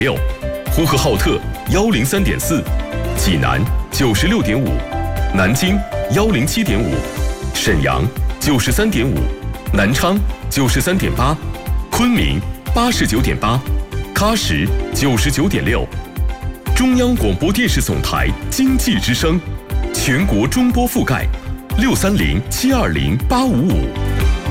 6，呼和浩特103.4，济南96.5，南京107.5，沈阳93.5，南昌93.8，昆明89.8，喀什99.6。中央广播电视总台经济之声，全国中波覆盖，630-720-855。